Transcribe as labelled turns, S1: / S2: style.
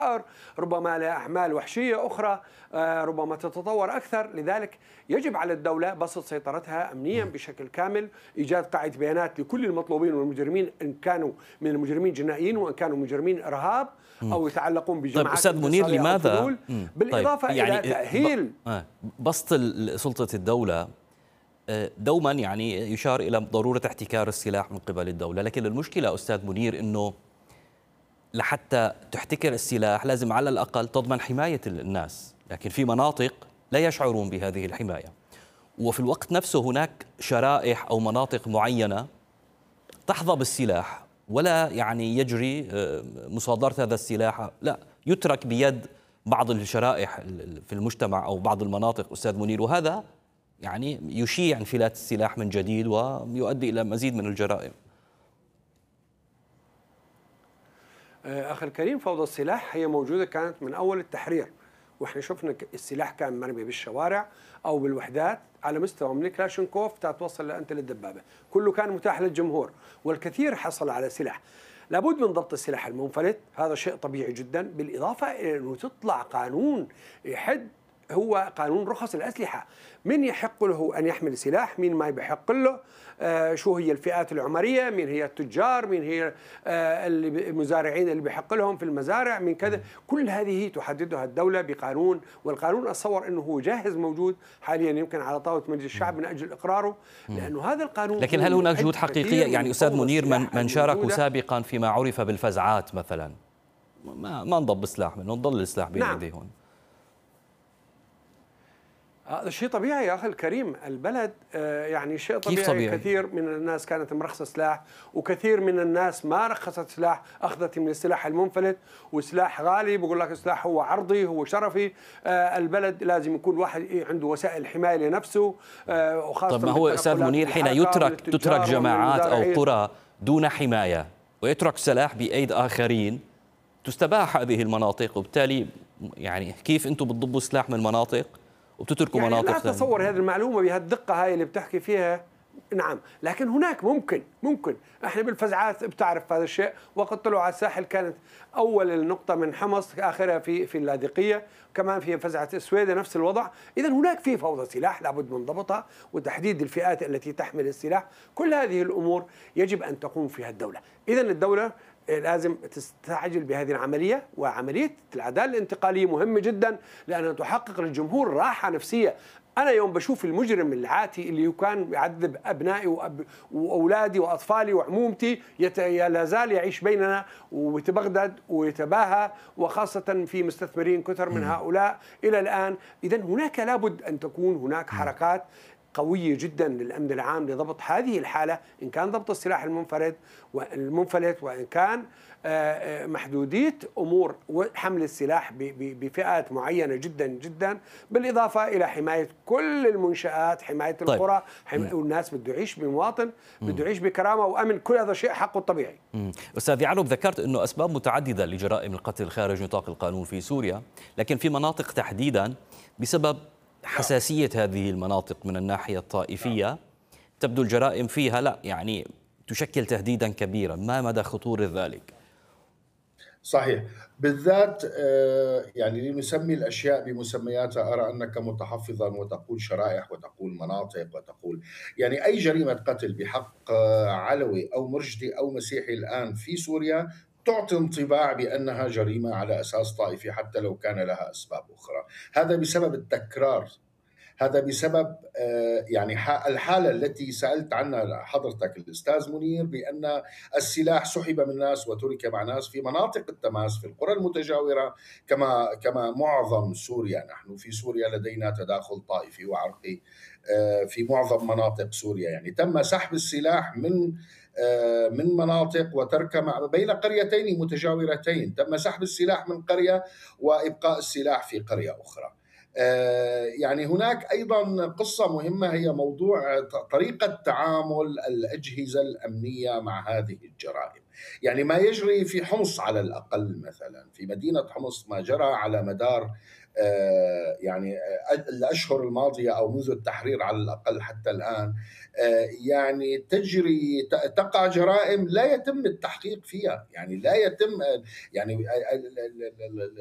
S1: ربما لها أعمال وحشية أخرى، ربما تتطور أكثر. لذلك يجب على الدولة بسط سيطرتها أمنيا بشكل كامل، إيجاد قاعدة بيانات لكل المطلوبين والمجرمين، إن كانوا من المجرمين جنائيين وإن كانوا مجرمين إرهاب أو يتعلقون
S2: طيب
S1: بجماعات
S2: أستاذ منير،
S1: انفصالية أو
S2: لماذا
S1: فلول، بالإضافة إلى تأهيل
S2: بسط سلطة الدولة دوما يعني يشار إلى ضرورة احتكار السلاح من قبل الدولة، لكن المشكلة أستاذ منير أنه لحتى تحتكر السلاح لازم على الأقل تضمن حماية الناس، لكن في مناطق لا يشعرون بهذه الحماية، وفي الوقت نفسه هناك شرائح أو مناطق معينة تحظى بالسلاح ولا يعني يجري مصادرة هذا السلاح، لا يترك بيد بعض الشرائح في المجتمع أو بعض المناطق أستاذ منير، وهذا يعني يشيع انفلات السلاح من جديد ويؤدي إلى مزيد من الجرائم.
S1: أخي الكريم، فوضى السلاح هي موجودة كانت من أول التحرير، وإحنا شفنا السلاح كان مرمي بالشوارع أو بالوحدات على مستوى من كلاشينكوف تتوصل لأنت للدبابة، كله كان متاح للجمهور والكثير حصل على سلاح. لابد من ضبط السلاح المنفلت، هذا شيء طبيعي جدا، بالإضافة إلى أنه تطلع قانون يحد، هو قانون رخص الأسلحة، من يحق له أن يحمل سلاح، مين ما يحق له، شو هي الفئات العمرية، مين هي التجار، مين هي المزارعين اللي بيحق لهم في المزارع، من كذا، كل هذه تحددها الدولة بقانون، والقانون أتصور أنه هو جاهز موجود حاليا يمكن على طاولة مجلس الشعب من أجل إقراره، لأنه هذا القانون.
S2: لكن هل هناك جهود حقيقية يعني أستاذ منير من شاركوا سابقا فيما عرف بالفزعات مثلا ما نضب سلاح منهم، نضل السلاح بين ايديهم؟
S1: هذا شيء طبيعي يا أخي الكريم، البلد يعني شيء طبيعي. كثير من الناس كانت مرخصة سلاح، وكثير من الناس ما رخصت سلاح، أخذت من السلاح المنفلت، وسلاح غالي، بقول لك السلاح هو عرضي، هو شرفي. البلد لازم يكون واحد عنده وسائل حماية لنفسه، وخاصة.
S2: طب ما هو أستاذ منير حين تترك جماعات أو قرى دون حماية ويترك سلاح بأيد آخرين تستباح هذه المناطق، وبالتالي يعني كيف أنتم بتضبوا سلاح من مناطق وبتتركوا
S1: يعني
S2: مناطق
S1: لا أتصور هذه المعلومة بهالدقة هاي اللي بتحكي فيها. نعم، لكن هناك ممكن احنا بالفزعات بتعرف هذا الشيء، وقد طلعوا على الساحل كانت اول النقطة من حمص، اخرها في اللاذقية، كمان في فزعة السويدة نفس الوضع. اذا هناك في فوضى سلاح لابد من ضبطها، وتحديد الفئات التي تحمل السلاح، كل هذه الامور يجب ان تقوم فيها الدولة. اذا الدولة لازم تستعجل بهذه العملية، وعملية العدالة الانتقالية مهمة جدا لأنها تحقق للجمهور راحة نفسية. أنا يوم بشوف المجرم العاتي اللي كان يعذب أبنائي وأولادي وأطفالي وعمومتي لا زال يعيش بيننا ويتبغدد ويتباهى، وخاصة في مستثمرين كثر من هؤلاء إلى الآن. إذن هناك لابد أن تكون هناك حركات قوية جدا للأمن العام لضبط هذه الحالة، إن كان ضبط السلاح المنفلت، وإن كان محدودية أمور حمل السلاح بفئات معينة جدا جدا، بالإضافة إلى حماية كل المنشآت، حماية القرى، والناس بده يعيش بمواطن، بده يعيش بكرامة وأمن، كل هذا شيء حقه الطبيعي.
S2: أستاذ يعقوب، ذكرت أنه أسباب متعددة لجرائم القتل خارج نطاق القانون في سوريا، لكن في مناطق تحديدا بسبب حساسية هذه المناطق من الناحية الطائفية تبدو الجرائم فيها لا يعني تشكل تهديدا كبيرا، ما مدى خطورة ذلك؟
S3: صحيح، بالذات يعني لنسمي الأشياء بمسمياتها. أرى أنك متحفظا وتقول شرائح وتقول مناطق وتقول يعني أي جريمة قتل بحق علوي أو مرجدي أو مسيحي الآن في سوريا تعطي انطباع بأنها جريمة على أساس طائفي حتى لو كان لها أسباب أخرى. هذا بسبب التكرار، هذا بسبب يعني الحالة التي سألت عنها حضرتك الأستاذ منير، بأن السلاح سحب من ناس وترك مع ناس في مناطق التماس في القرى المتجاورة كما معظم سوريا. نحن في سوريا لدينا تداخل طائفي وعرقي في معظم مناطق سوريا، يعني تم سحب السلاح من مناطق وترك بين قريتين متجاورتين، تم سحب السلاح من قرية وإبقاء السلاح في قرية أخرى. يعني هناك أيضا قصة مهمة، هي موضوع طريقة تعامل الأجهزة الأمنية مع هذه الجرائم. يعني ما يجري في حمص على الأقل، مثلا في مدينة حمص ما جرى على مدار يعني الأشهر الماضية أو منذ التحرير على الأقل حتى الآن، يعني تقع جرائم لا يتم التحقيق فيها، يعني لا يتم يعني